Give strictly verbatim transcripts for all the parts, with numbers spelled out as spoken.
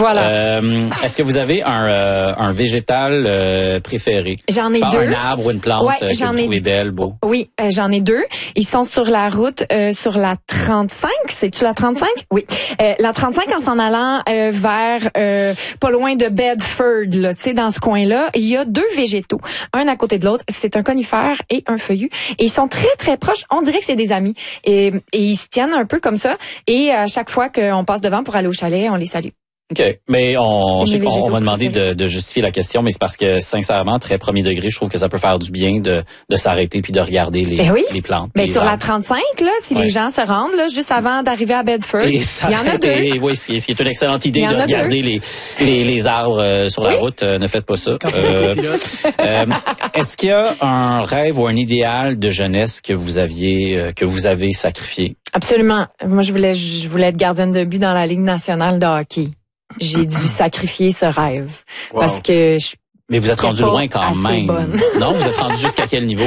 Voilà. Euh, est-ce que vous avez un, euh, un végétal euh, préféré? J'en ai Pas deux. Un arbre ou une plante Ouais, euh, que j'en vous ai... trouvez belle, beau? Oui, euh, j'en ai deux. Ils sont sur la route, euh, sur la trente-cinq. C'est-tu la trente-cinq? Oui. Euh, la trente-cinq en s'en allant euh, vers euh, pas loin de Bedford, là, tu sais, dans ce coin-là. Il y a deux végétaux, un à côté de l'autre. C'est un conifère et un feuillu. Et ils sont très, très proches. On dirait que c'est des amis. Et, et ils se tiennent un peu comme ça. Et à chaque fois qu'on passe devant pour aller au chalet, on les salue. OK. Mais on, C'est je sais mes qu'on- on végétaux m'a demandé préférés. de, de justifier la question, mais c'est parce que, sincèrement, très premier degré, je trouve que ça peut faire du bien de, de s'arrêter puis de regarder les, Ben oui. les plantes. Ben les sur la arbres. trente-cinq, là, si Ouais. les gens se rendent, là, juste avant d'arriver à Bedford, Et il y en a deux. s'arrêter, oui, c'est c'est une excellente idée Il y en de a regarder les, les, les arbres euh, sur la Oui. route. Euh, ne faites pas ça. Euh, euh, Est-ce qu'il y a un rêve ou un idéal de jeunesse que vous aviez, euh, que vous avez sacrifié? Absolument. Moi, je voulais, je voulais être gardienne de but dans la Ligue nationale de hockey. J'ai dû sacrifier ce rêve Wow. parce que je Mais vous êtes J'étais rendu pas loin quand assez même. bonne. Non, vous êtes rendu jusqu'à quel niveau?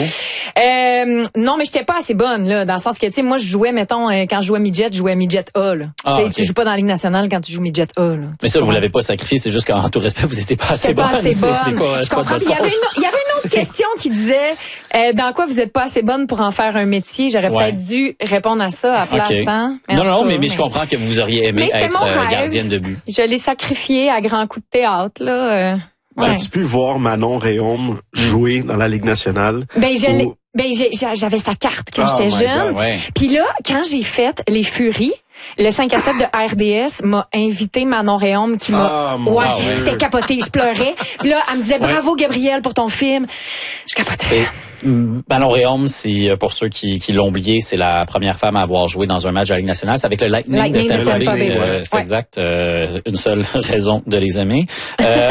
Euh, non, mais j'étais pas assez bonne là, dans le sens que tu sais, moi je jouais, mettons, euh, quand je jouais midget, je jouais midget A là. Ah, Tu sais, ok. tu joues pas dans la Ligue nationale quand tu joues midget A là. Mais ça, vous l'avez pas sacrifié, c'est juste qu'en tout respect, vous étiez pas assez J'étais bonne. pas assez C'est- bonne. c'est pas- je c'est pas de comprends. votre Puis il y avait faute. une, il y avait une autre question qui disait euh, dans quoi vous êtes pas assez bonne pour en faire un métier. J'aurais Ouais. peut-être dû répondre à ça à place. OK. Hein? Mais Non, en non, tout cas, mais, mais je comprends que vous auriez aimé Mais c'était être mon euh, rêve. gardienne de but. Je l'ai sacrifié à grands coups de théâtre là. Euh, ouais. As-tu pu voir Manon Réaume jouer dans la Ligue nationale? Ben je Ou- l'ai- ben j'ai- j'ai- j'avais sa carte quand Oh j'étais my jeune. God. Ouais. Puis là, quand j'ai fait les Furies, le cinq à sept de R D S m'a invité Manon Réaume qui m'a... Ah, mon ouais, Dieu. c'était capoté, je pleurais. Puis là, elle me disait, bravo Gabrielle pour ton film. Je capotais. C'est Manon Réaume, c'est euh, pour ceux qui, qui l'ont oublié, c'est la première femme à avoir joué dans un match de la Ligue nationale. C'est avec le Lightning, Lightning de de Tampa Tampa Bay. Bay, Euh, ouais. c'est Ouais. exact. Euh, une seule raison de les aimer. Euh,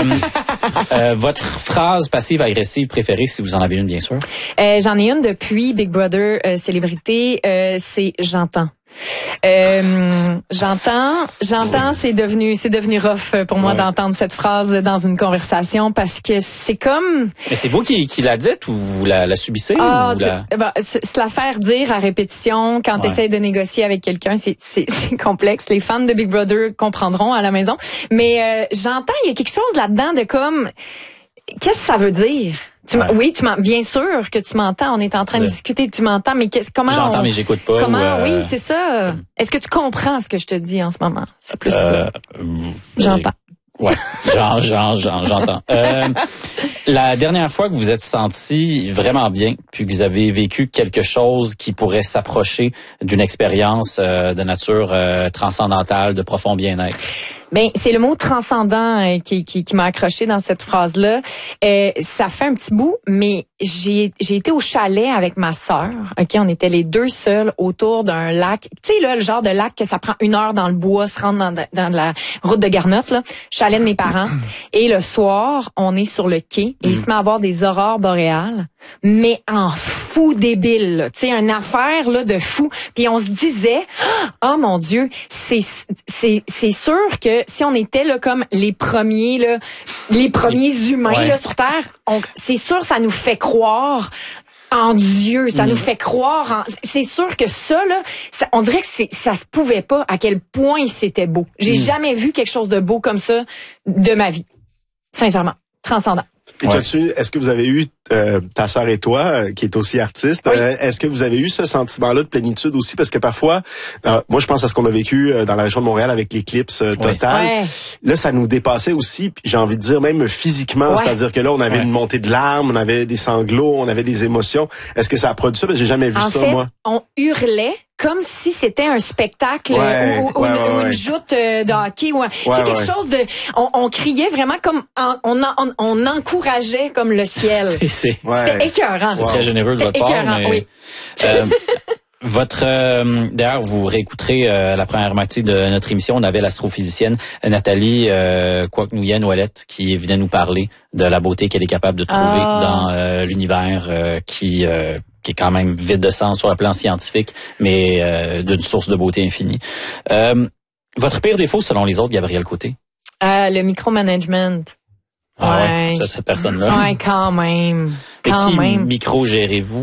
euh, votre phrase passive-agressive préférée, si vous en avez une, bien sûr. Euh, j'en ai une depuis Big Brother euh, Célébrité, euh, c'est j'entends. Euh, j'entends, j'entends, c'est devenu, c'est devenu rough pour moi Ouais. d'entendre cette phrase dans une conversation parce que c'est comme, Mais c'est vous qui, qui la dites ou vous la, la subissez? ah, ou tu- la... ben, se, se la faire dire à répétition quand tu Ouais. essaies de négocier avec quelqu'un, c'est, c'est, c'est complexe. Les fans de Big Brother comprendront à la maison. Mais euh, j'entends, il y a quelque chose là-dedans de comme, qu'est-ce que ça veut dire? Tu m'en- Ouais. Oui, tu m'en, bien sûr que tu m'entends. On est en train de Ouais. discuter, tu m'entends, mais qu'est-ce, comment J'entends, on- mais j'écoute pas. Comment? ou, euh, Oui, c'est ça. Est-ce que tu comprends ce que je te dis en ce moment? C'est plus euh, ça. euh, J'entends. Ouais, j'en, j'en, j'en- j'entends. Euh, la dernière fois que vous êtes senti vraiment bien, puis que vous avez vécu quelque chose qui pourrait s'approcher d'une expérience euh, de nature euh, transcendantale, de profond bien-être. Ben, c'est le mot transcendant euh, qui, qui, qui m'a accroché dans cette phrase-là. Euh, ça fait un petit bout, mais j'ai j'ai été au chalet avec ma sœur. Ok, on était les deux seuls autour d'un lac. Tu sais là, le genre de lac que ça prend une heure dans le bois, se rendre dans, dans la route de Garnotte, là. Chalet de mes parents. Et le soir, on est sur le quai et il se met à avoir des aurores boréales, mais en fou débile. là. Tu sais, une affaire là de fou. Puis on se disait, oh mon Dieu, c'est c'est c'est sûr que si on était là comme les premiers là, les premiers humains Ouais. là sur Terre, on- c'est sûr ça nous fait croire en Dieu, ça nous fait croire en... C'est sûr que ça, là, ça, on dirait que c'est, ça se pouvait pas à quel point c'était beau. J'ai jamais vu quelque chose de beau comme ça de ma vie. Sincèrement. Transcendant. Puis Ouais. t'as-tu- est-ce que vous avez eu, euh, ta sœur et toi, euh, qui est aussi artiste, Oui. euh, est-ce que vous avez eu ce sentiment-là de plénitude aussi? Parce que parfois, euh, moi je pense à ce qu'on a vécu euh, dans la région de Montréal avec l'éclipse euh, Oui. totale. Ouais. Là, ça nous dépassait aussi, puis j'ai envie de dire même physiquement, Ouais. c'est-à-dire que là, on avait Ouais. une montée de larmes, on avait des sanglots, on avait des émotions. Est-ce que ça a produit ça? Parce que j'ai jamais vu En ça, fait, moi. on hurlait comme si c'était un spectacle Ouais, euh, ou, ou ouais, une, ouais, ou une ouais. joute euh, de hockey ou un- c'est Ouais, quelque ouais. chose de on, on criait vraiment comme en- on, en- on, on encourageait comme le ciel. C'est, c'est, Ouais. C'était écœurant. c'est très généreux de votre C'était part, écœurant, mais oui. euh, votre euh, d'ailleurs vous réécouterez euh, la première moitié de notre émission. On avait l'astrophysicienne Nathalie euh, Quoc-Nouyen-Ouellette qui venait nous parler de la beauté qu'elle est capable de trouver Ah. dans euh, l'univers euh, qui euh, qui est quand même vide de sens sur le plan scientifique, mais euh, d'une source de beauté infinie. Euh, votre pire défaut selon les autres, Gabrielle Côté? Euh, le micromanagement. Ah ouais, Ouais. c'est cette personne-là. Ouais, quand même. Et Quand qui même. micro-gérez-vous?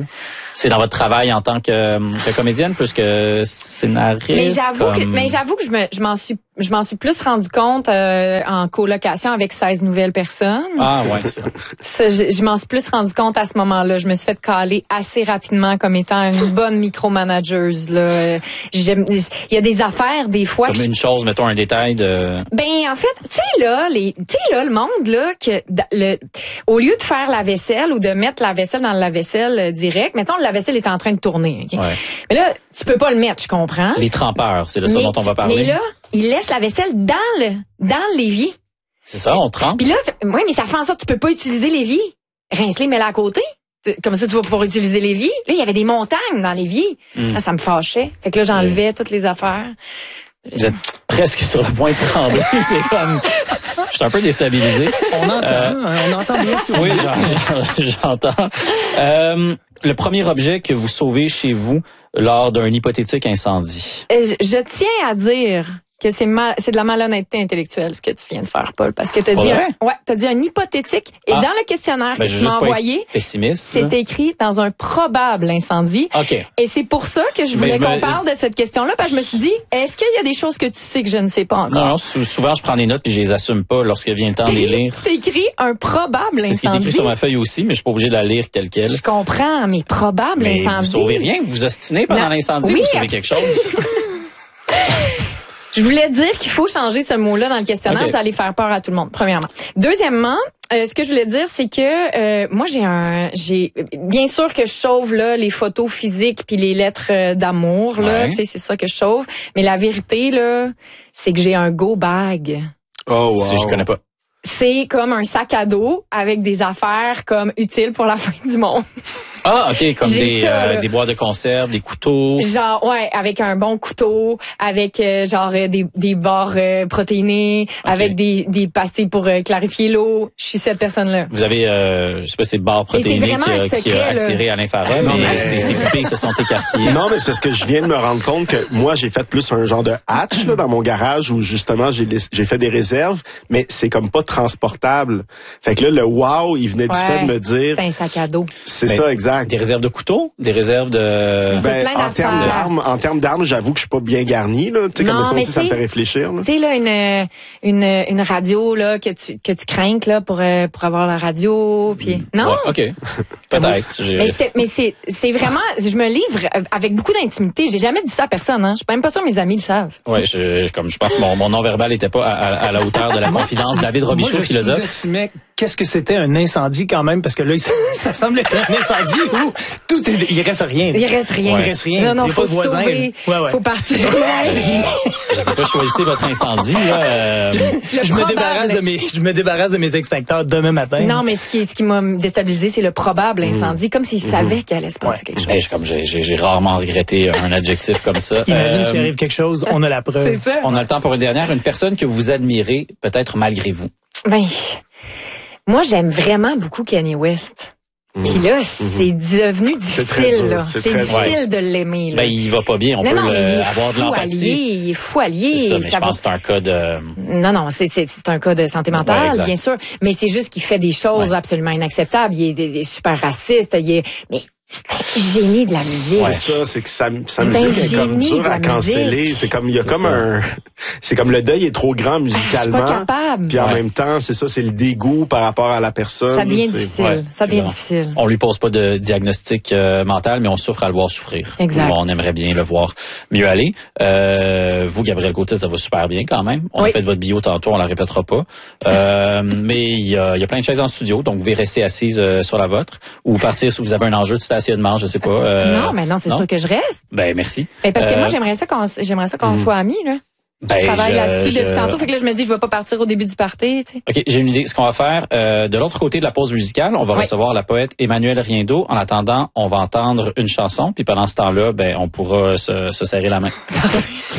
C'est dans votre travail en tant que, que comédienne plus que scénariste. Mais j'avoue comme... que, mais j'avoue que je me, je m'en suis, je m'en suis plus rendu compte euh, en colocation avec seize nouvelles personnes. Ah ouais, ça. Ça, je, je m'en suis plus rendu compte à ce moment-là. Je me suis fait caler assez rapidement comme étant une bonne micromanageuse. Là, j'aime, il y a des affaires des fois. Comme que une chose, mettons un détail de. Ben en fait, tu sais là, les, tu sais là, le monde là que le, au lieu de faire la vaisselle ou de mettre la vaisselle dans le lave-vaisselle euh, direct, mettons le lave-vaisselle est en train de tourner. Okay? Ouais. Mais là, tu peux pas le mettre, je comprends. Les trempeurs, c'est de ça mais, dont on va parler. Mais là, ils laissent la vaisselle dans le dans l'évier. C'est ça, on trempe. Puis là, ouais, mais ça fait en sorte que tu peux pas utiliser l'évier. Rince-les, mets-la à côté. Comme ça, tu vas pouvoir utiliser l'évier. Là, il y avait des montagnes dans l'évier. Mm. Là, ça me fâchait. Fait que là, j'enlevais oui. toutes les affaires. Vous êtes presque sur le point de trembler. C'est comme... Je suis un peu déstabilisé. On entend, euh... on entend bien ce que vous oui, dites. j'entends. Euh, le premier objet que vous sauvez chez vous lors d'un hypothétique incendie. Je, je tiens à dire que c'est mal, c'est de la malhonnêteté intellectuelle ce que tu viens de faire, Paul, parce que t'as dit, un, ouais, t'as dit un hypothétique et ah, dans le questionnaire ben, que tu m'as envoyé, c'est écrit dans un probable incendie. Okay. Et c'est pour ça que je voulais qu'on me... parle de cette question-là, parce que je me suis dit, est-ce qu'il y a des choses que tu sais que je ne sais pas encore? Non, non, souvent je prends des notes et je les assume pas lorsque vient le temps de les lire. C'est écrit un probable incendie. C'est ce qui est écrit sur ma feuille aussi, mais je suis pas obligé de la lire telle quelle. Je comprends, mais probable mais incendie. Vous sauvez rien, vous vous ostinez pendant l'incendie, oui, vous sauvez quelque chose. Je voulais dire qu'il faut changer ce mot-là dans le questionnaire, okay. Vous allez faire peur à tout le monde, premièrement. Deuxièmement, euh, ce que je voulais dire, c'est que euh, moi j'ai un, j'ai bien sûr que je sauve là les photos physiques puis les lettres euh, d'amour là, ouais. Tu sais, c'est ça que je sauve. Mais la vérité là, c'est que j'ai un go bag. Oh wow. Si je connais pas. C'est comme un sac à dos avec des affaires comme utiles pour la fin du monde. Ah, ok, comme des, ça, euh, des boîtes de conserve, des couteaux. Genre, ouais, avec un bon couteau, avec euh, genre euh, des, des barres euh, protéinées, okay. Avec des, des pastilles pour euh, clarifier l'eau. Je suis cette personne-là. Vous avez, euh, je sais pas, ces barres protéinées qui, a, secret, qui a attiré à l'infrarouge, mais, mais ces, ces poupées se sont écarquillées. Non, mais c'est parce que je viens de me rendre compte que moi, j'ai fait plus un genre de hatch là, dans mon garage où justement j'ai j'ai fait des réserves, mais c'est comme pas transportable. Fait que là, le wow, il venait du ouais, fait de me dire... C'est un sac à dos. C'est mais, ça, exact. Des réserves de couteaux? Des réserves de... Ben, en termes d'armes, en termes d'armes, j'avoue que je suis pas bien garni, là. Tu sais, comme ça aussi, ça me fait réfléchir, tu sais, là, une, une, une radio, là, que tu, que tu crains, là, pour, pour avoir la radio, puis mm. non? Ouais, OK. Peut-être. mais c'est, mais c'est, c'est vraiment, je me livre avec beaucoup d'intimité. J'ai jamais dit ça à personne, hein. Je suis même pas sûre que mes amis le savent. Ouais, je, comme je pense que mon, mon non-verbal était pas à, à, à la hauteur de la confidence. David Robichaud, philosophe. Je sous-estimais qu'est-ce que c'était un incendie quand même, parce que là, ça, ça semble être un incendie où tout est, il reste rien. Il reste rien. Ouais. Il reste rien. Non, non, il faut se sauver. Ouais, ouais. Faut partir. Je sais pas, choisissez votre incendie, là. Euh... Je me débarrasse de mes, je me débarrasse de mes extincteurs demain matin. Non, mais ce qui, ce qui m'a déstabilisé, c'est le probable incendie, mmh. comme s'il mmh. savait qu'il allait se passer ouais. quelque chose. Hey, comme j'ai, j'ai, j'ai rarement regretté un adjectif comme ça. Imagine euh... s'il arrive quelque chose, on a la preuve. C'est ça. On a le temps pour une dernière. Une personne que vous admirez, peut-être malgré vous. Ben, moi, j'aime vraiment beaucoup Kanye West. Mmh. Puis là, c'est devenu difficile, là. C'est, c'est difficile ouais. de l'aimer, là. Ben, il va pas bien. On non, peut non, le, avoir de l'empathie. Allié, il est fou allié. C'est ça, mais ça je pense que c'est un cas de... Non, non, c'est, c'est, c'est un cas de santé mentale, ouais, bien sûr. Mais c'est juste qu'il fait des choses ouais. absolument inacceptables. Il est, il est super raciste. Il est, mais c'est un génie de la musique. Ouais, ça, c'est que sa, sa musique est comme dure à canceller. C'est comme, il y a c'est comme ça. un, c'est comme le deuil est trop grand musicalement. Je suis pas capable. Puis en ouais. même temps, c'est ça, c'est le dégoût par rapport à la personne. Ça devient c'est, difficile. Ouais. Ça devient difficile. On lui pose pas de diagnostic euh, mental, mais on souffre à le voir souffrir. Exact. On aimerait bien le voir mieux aller. Euh, vous, Gabrielle Côté, ça va super bien quand même. On oui. a fait votre bio tantôt, on la répétera pas. Euh, mais il y a, il y a plein de chaises en studio, donc vous pouvez rester assise euh, sur la vôtre ou partir si vous avez un enjeu de stationnement, je sais pas. Euh, non, mais non, c'est non? sûr que je reste. Ben merci. Ben, parce que euh, moi, j'aimerais ça qu'on, j'aimerais ça qu'on mmh. soit amis, là. Ben, je travaille je, là-dessus je... depuis tantôt, fait que là, je me dis, je vais pas partir au début du party, tu sais. OK, j'ai une idée. Ce qu'on va faire, euh, de l'autre côté de la pause musicale, on va oui. recevoir la poète Emmanuelle Riendeau. En attendant, on va entendre une chanson, puis pendant ce temps-là, ben, on pourra se, se serrer la main.